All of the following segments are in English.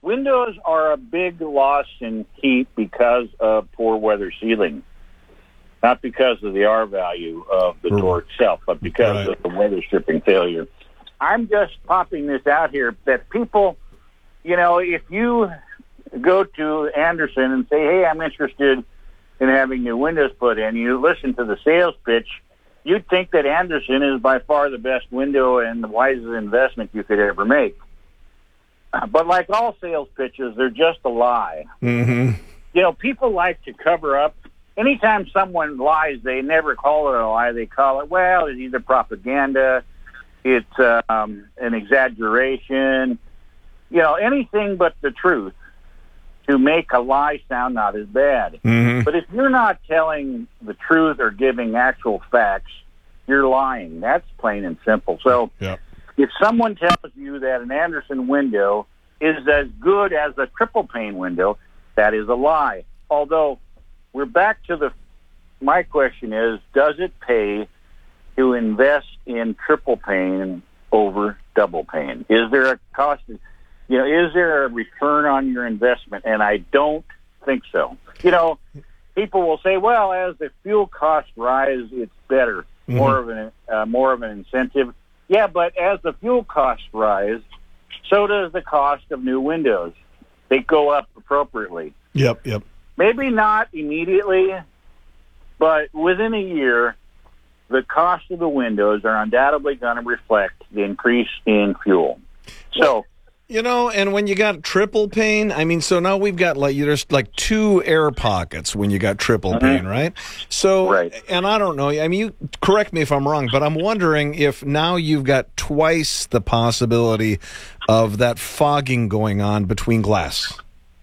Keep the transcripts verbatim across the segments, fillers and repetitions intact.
windows are a big loss in heat because of poor weather sealing. Not because of the R value of the door itself, but because right. of the weather stripping failure. I'm just popping this out here that people, you know, if you go to Andersen and say, hey, I'm interested in having new windows put in, you listen to the sales pitch, you'd think that Andersen is by far the best window and the wisest investment you could ever make. But like all sales pitches, they're just a lie. Mm-hmm. You know, people like to cover up. Anytime someone lies, they never call it a lie. They call it, well, it's either propaganda, it's um, an exaggeration, you know, anything but the truth to make a lie sound not as bad. Mm-hmm. But if you're not telling the truth or giving actual facts, you're lying. That's plain and simple. So yep. if someone tells you that an Andersen window is as good as a triple pane window, that is a lie. Although we're back to the, my question is, does it pay to invest in triple pane over double pane? Is there a cost, you know, is there a return on your investment? And I don't think so. You know, people will say, well, as the fuel costs rise, it's better, mm-hmm. more of an, uh, more of an incentive. Yeah, but as the fuel costs rise, so does the cost of new windows. They go up appropriately. Yep, yep. Maybe not immediately, but within a year, the cost of the windows are undoubtedly going to reflect the increase in fuel. So, you know, and when you got triple pane, I mean, so now we've got like there's like two air pockets when you got triple mm-hmm. pane, right? So, right. and I don't know. I mean, you correct me if I'm wrong, but I'm wondering if now you've got twice the possibility of that fogging going on between glass.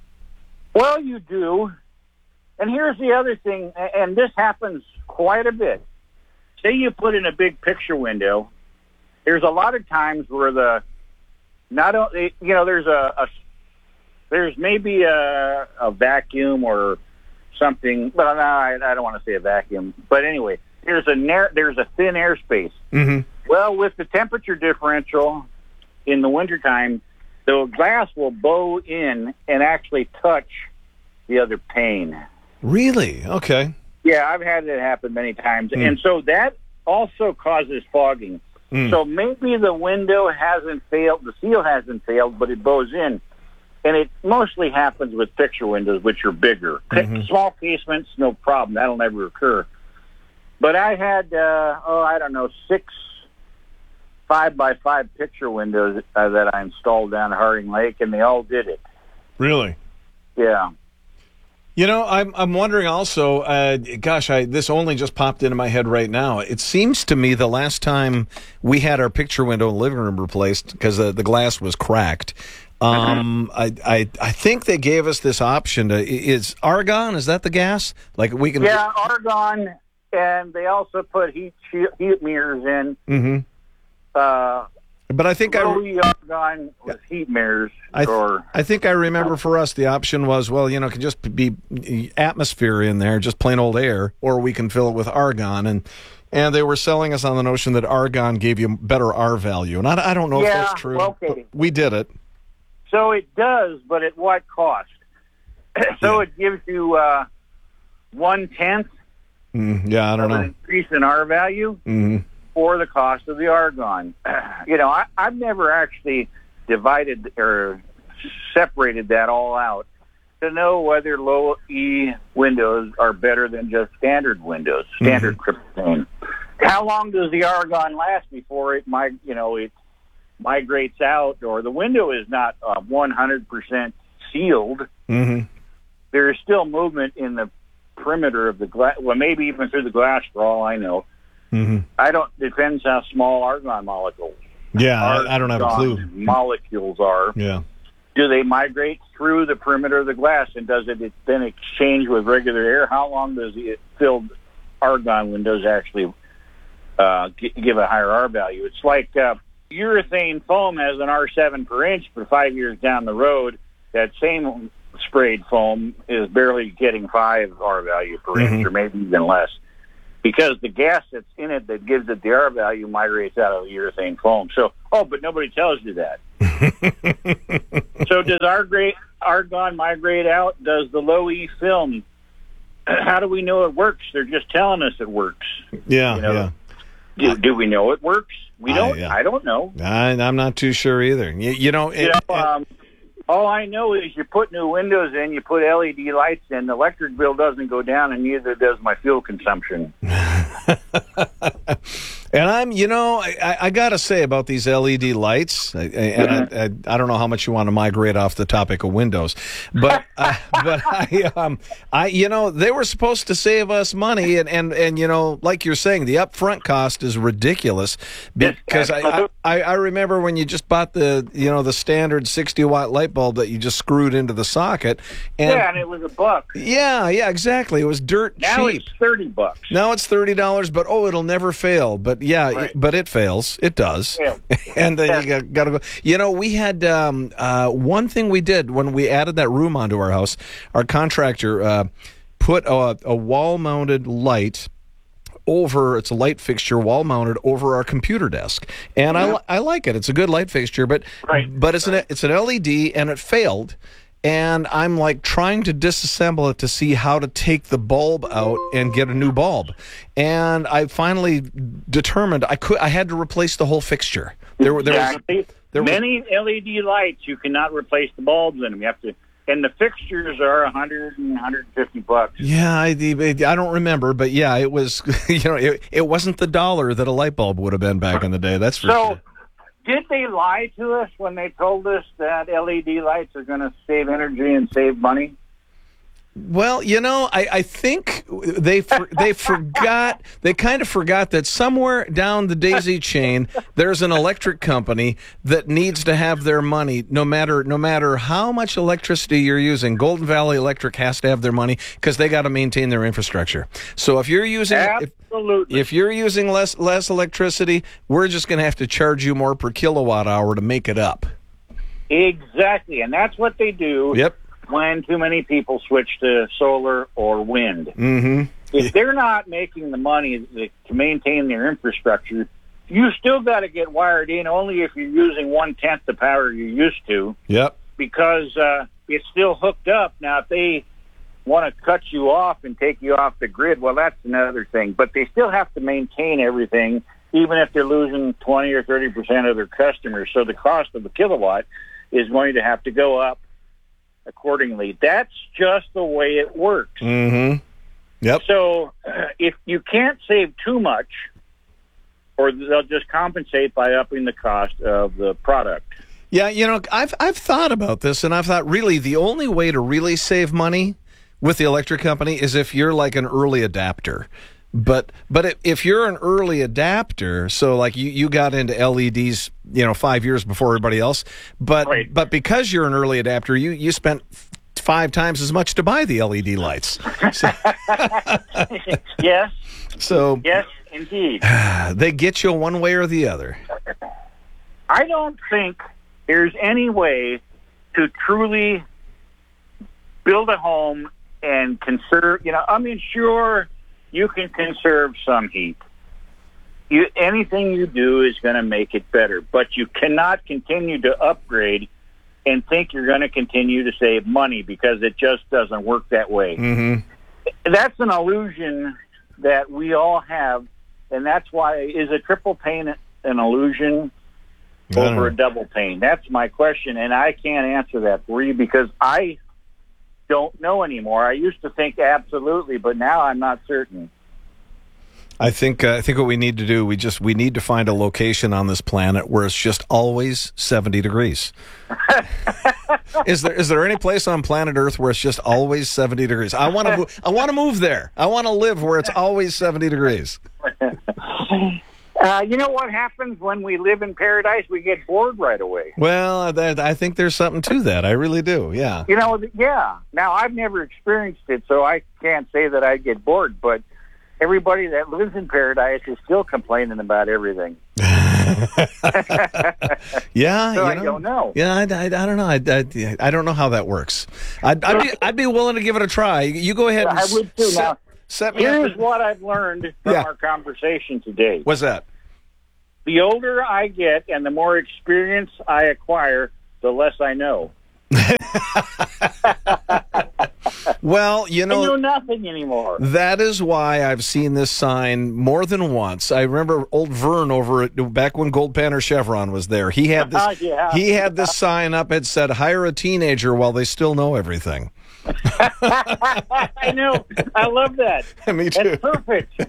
Well, you do. And here's the other thing, and this happens quite a bit. Say you put in a big picture window, there's a lot of times where the, not only, you know, there's a, a there's maybe a, a vacuum or something, but no, I, I don't want to say a vacuum. But anyway, there's a narrow, there's a thin airspace. Mm-hmm. Well, with the temperature differential in the wintertime, the glass will bow in and actually touch the other pane. Really? Okay. Yeah, I've had it happen many times. Mm. And so that also causes fogging. Mm. So maybe the window hasn't failed, the seal hasn't failed, but it bows in. And it mostly happens with picture windows, which are bigger. Mm-hmm. Small casements, no problem. That'll never occur. But I had, uh, oh, I don't know, six five by five picture windows uh, that I installed down Harding Lake, and they all did it. Really? Yeah. You know, I'm I'm wondering also, uh, gosh, I, this only just popped into my head right now. It seems to me the last time we had our picture window in the living room replaced because the, the glass was cracked, um, I, I I think they gave us this option to, is argon, is that the gas? Like we can. Yeah, argon, and they also put heat heat mirrors in. Mm-hmm. Uh, But I think I argon with heat mirrors. I, th- or, I think I remember for us the option was, well, you know, it can just be atmosphere in there, just plain old air, or we can fill it with argon. And and they were selling us on the notion that argon gave you better R value. And I, I don't know yeah, if that's true. Okay. But we did it. So it does, but at what cost? so yeah. it gives you uh, one-tenth mm, yeah, I don't of know. an increase in R value. Mm-hmm. For the cost of the argon. You know, I, I've never actually divided or separated that all out to know whether low E windows are better than just standard windows, standard mm-hmm. triple pane. How long does the argon last before it might, you know, it migrates out, or the window is not uh, one hundred percent sealed? Mm-hmm. There is still movement in the perimeter of the glass, well, maybe even through the glass for all I know. Mm-hmm. I don't. Depends how small argon molecules. Yeah, I, I don't have a clue. Molecules are. Yeah. Do they migrate through the perimeter of the glass, and does it then exchange with regular air? How long does the filled argon windows actually uh, give a higher R value? It's like uh, urethane foam has an R seven per inch, but five years down the road, that same sprayed foam is barely getting five R value per mm-hmm. inch, or maybe even less. Because the gas that's in it that gives it the R value migrates out of the urethane foam. So, oh, but nobody tells you that. So does our great argon migrate out? Does the low E film? How do we know it works? They're just telling us it works. Yeah, you know? yeah. Do, do we know it works? We don't. I, yeah. I don't know. I, I'm not too sure either. You, you know, it, you know um, all I know is you put new windows in, you put L E D lights in, the electric bill doesn't go down, and neither does my fuel consumption. And I'm, you know, I, I got to say about these L E D lights, I, and I, I, I don't know how much you want to migrate off the topic of windows, but uh, but I, um, I, you know, they were supposed to save us money, and, and, and you know, like you're saying, the upfront cost is ridiculous because I, I, I remember when you just bought the, you know, the standard sixty watt light bulb that you just screwed into the socket, and yeah, and it was a buck. Yeah, yeah, exactly. It was dirt now cheap. It's thirty bucks. Now it's thirty dollars, but oh, it'll never fail. But yeah, right. it, but it fails. It does. Yeah. And then you got, got to go. You know, we had um, uh, one thing we did when we added that room onto our house. Our contractor uh, put a, a wall-mounted light over, it's a light fixture wall mounted over our computer desk, and yeah. I I like it. It's a good light fixture, but right. but it's an it's an L E D, and it failed. And I'm like trying to disassemble it to see how to take the bulb out and get a new bulb. And I finally determined I could. I had to replace the whole fixture. There were there exactly. was, there many was, L E D lights. You cannot replace the bulbs in them. You have to. And the fixtures are a hundred and hundred fifty bucks. Yeah, I, I don't remember, but yeah, it was. You know, it, it wasn't the dollar that a light bulb would have been back in the day. That's for so, sure. Did they lie to us when they told us that L E D lights are going to save energy and save money? Well, you know, I, I think they for, they forgot, they kind of forgot that somewhere down the daisy chain, there's an electric company that needs to have their money no matter no matter how much electricity you're using. Golden Valley Electric has to have their money because they got to maintain their infrastructure. So if you're using Absolutely. If, if you're using less less electricity, we're just going to have to charge you more per kilowatt hour to make it up. Exactly, and that's what they do. Yep. When too many people switch to solar or wind. Mm-hmm. If they're not making the money to maintain their infrastructure, you still got to get wired in only if you're using one-tenth the power you used to. Yep. Because uh, it's still hooked up. Now, if they want to cut you off and take you off the grid, well, that's another thing. But they still have to maintain everything, even if they're losing twenty or thirty percent of their customers. So the cost of a kilowatt is going to have to go up accordingly. That's just the way it works. Mm-hmm. Yep. So uh, if you can't save too much, or they'll just compensate by upping the cost of the product. Yeah, you know, I've I've thought about this, and I've thought really the only way to really save money with the electric company is if you're like an early adapter. But but if you're an early adapter, so like you, you got into L E Ds, you know, five years before everybody else, but right. but because you're an early adapter, you, you spent five times as much to buy the L E D lights. So, yes. So yes, indeed. They get you one way or the other. I don't think there's any way to truly build a home and conserve, you know, I mean, sure, you can conserve some heat. You, anything you do is going to make it better, but you cannot continue to upgrade and think you're going to continue to save money because it just doesn't work that way. Mm-hmm. That's an illusion that we all have, and that's why, is a triple pane an illusion over a double pane? That's my question, and I can't answer that for you because I don't know anymore. I used to think absolutely, but now I'm not certain. I think uh, I think what we need to do, we just we need to find a location on this planet where it's just always seventy degrees. Is there is there any place on planet Earth where it's just always seventy degrees? I want to move, I want to move there. I want to live where it's always seventy degrees. Uh, you know what happens when we live in paradise? We get bored right away. Well, that, I think there's something to that. I really do, yeah. You know, yeah. Now, I've never experienced it, so I can't say that I get bored, but everybody that lives in paradise is still complaining about everything. Yeah, so you I know, don't know. Yeah, I, I, I don't know. I, I, I don't know how that works. I'd, I'd, be, I'd be willing to give it a try. You go ahead and I would too. set, now, set me here's up. what I've learned from Yeah. our conversation today. What's that? the older I get and the more experience I acquire, the less I know. Well, you know, I know nothing anymore. That is why I've seen this sign more than once. I remember old Vern over at back when Gold Panner Chevron was there. He had this. Uh, yeah. He had this sign up. It said, "Hire a teenager while they still know everything." I know. I love that. Me too. That's perfect.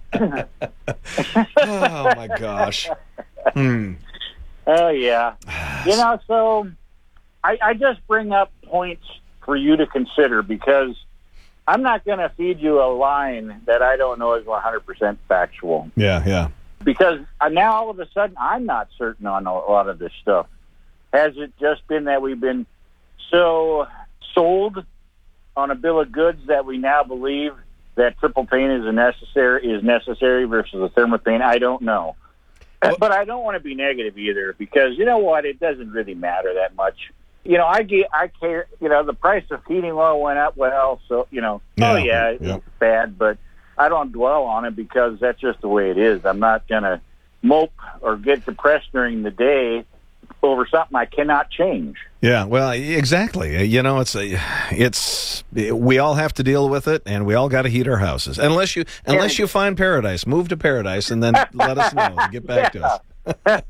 Oh my gosh. Hmm. Oh yeah. You know, so I, I just bring up points for you to consider because I'm not going to feed you a line that I don't know is one hundred percent factual. Yeah, yeah. Because now all of a sudden I'm not certain on a lot of this stuff. Has it just been that we've been so sold on a bill of goods that we now believe that triple pane is a necessary is necessary versus a thermopane? I don't know. Well, but I don't want to be negative either because you know what? It doesn't really matter that much. You know, I get, I care. You know, the price of heating oil went up. Well, so you know, yeah, oh yeah, yeah, it's bad, but I don't dwell on it because that's just the way it is. I'm not gonna mope or get depressed during the day over something I cannot change. Yeah, well, exactly. You know, it's a, it's we all have to deal with it, and we all got to heat our houses. Unless you, unless you find paradise, move to paradise, and then let us know. Get back yeah. to us.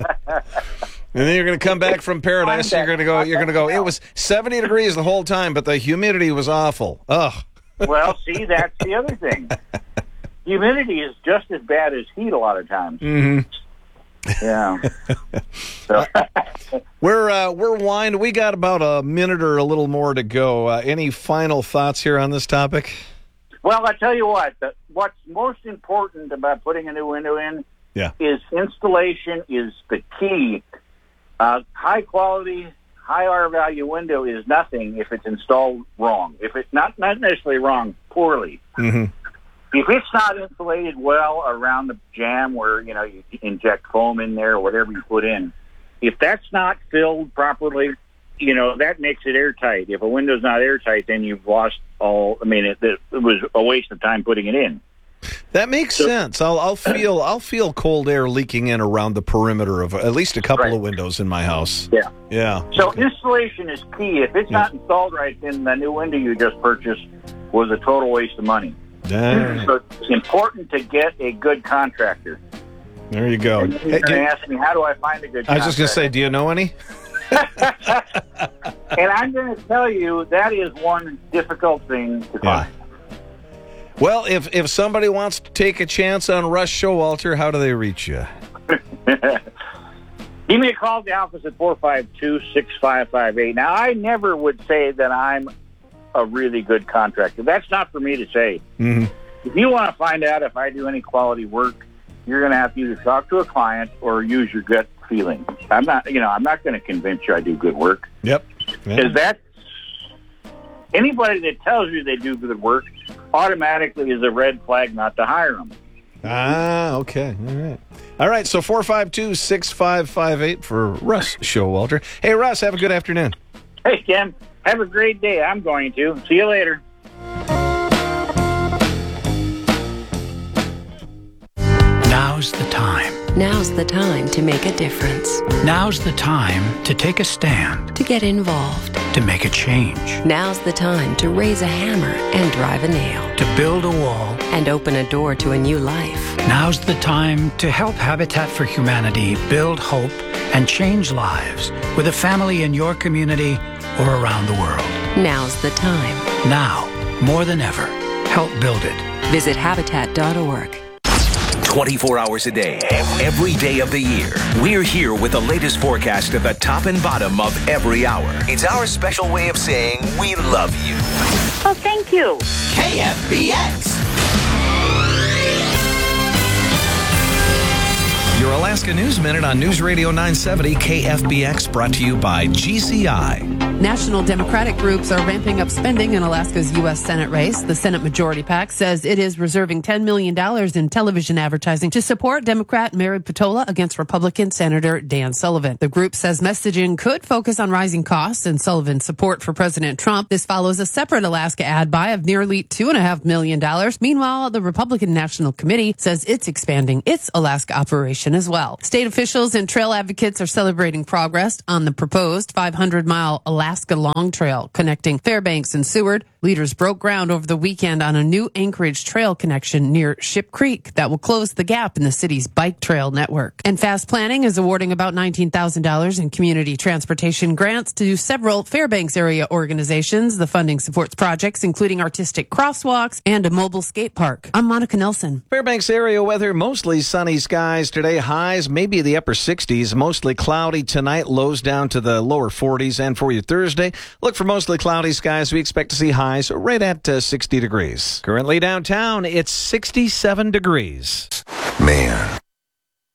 And then you're going to come back from paradise. And you're going to go. You're going to go. It was seventy degrees the whole time, but the humidity was awful. Ugh. Well, see, that's the other thing. Humidity is just as bad as heat a lot of times. Mm-hmm. Yeah. So. we're uh, we're wind. We got about a minute or a little more to go. Uh, any final thoughts here on this topic? Well, I tell you what. The, what's most important about putting a new window in yeah. is installation is the key. Uh, high quality, high R value window is nothing if it's installed wrong. If it's not not necessarily wrong, poorly. Mm-hmm. If it's not insulated well around the jamb where, you know, you inject foam in there or whatever you put in, if that's not filled properly, you know, that makes it airtight. If a window's not airtight, then you've lost all, I mean, it, it was a waste of time putting it in. That makes so, sense. I'll, I'll feel I'll feel cold air leaking in around the perimeter of at least a couple right. of windows in my house. Yeah. Yeah. So okay. Installation is key. If it's yeah. not installed right, then the new window you just purchased was a total waste of money. Dang. So it's important to get a good contractor. There you go. And you're hey, going to ask me, how do I find a good contractor? I was just going to say, do you know any? And I'm going to tell you, that is one difficult thing to yeah. find. Well, if if somebody wants to take a chance on Russ Showalter, how do they reach you? Give me a call at the office at four five two, six five five eight. Now, I never would say that I'm a really good contractor. That's not for me to say. Mm-hmm. If you want to find out if I do any quality work, you're going to have to either talk to a client or use your gut feeling. I'm not, you know, I'm not going to convince you I do good work. Yep. Because yeah. that anybody that tells you they do good work automatically is a red flag not to hire them. Ah, okay. All right. All right, so four five two, six five five eight for Russ Showalter. Hey, Russ, have a good afternoon. Hey, Ken. Have a great day. I'm going to. See you later. Now's the time. Now's the time to make a difference. Now's the time to take a stand. To get involved. To make a change. Now's the time to raise a hammer and drive a nail. To build a wall. And open a door to a new life. Now's the time to help Habitat for Humanity build hope and change lives with a family in your community or around the world. Now's the time. Now, more than ever, help build it. Visit habitat dot org. twenty-four hours a day, every day of the year. We're here with the latest forecast at the top and bottom of every hour. It's our special way of saying we love you. Oh, thank you. K F B X. Your Alaska News Minute on News Radio nine seventy K F B X, brought to you by G C I. National Democratic groups are ramping up spending in Alaska's U S Senate race. The Senate Majority PAC says it is reserving ten million dollars in television advertising to support Democrat Mary Petola against Republican Senator Dan Sullivan. The group says messaging could focus on rising costs and Sullivan's support for President Trump. This follows a separate Alaska ad buy of nearly two point five million dollars. Meanwhile, the Republican National Committee says it's expanding its Alaska operation as well. State officials and trail advocates are celebrating progress on the proposed five hundred mile Alaska Long Trail connecting Fairbanks and Seward. Leaders broke ground over the weekend on a new Anchorage trail connection near Ship Creek that will close the gap in the city's bike trail network. And Fast Planning is awarding about nineteen thousand dollars in community transportation grants to several Fairbanks area organizations. The funding supports projects including artistic crosswalks and a mobile skate park. I'm Monica Nelson. Fairbanks area weather, mostly sunny skies today. Highs maybe the upper sixties, mostly cloudy tonight, lows down to the lower forties. And for you Thursday, look for mostly cloudy skies. We expect to see highs right at uh, sixty degrees. Currently downtown, it's sixty-seven degrees. Man,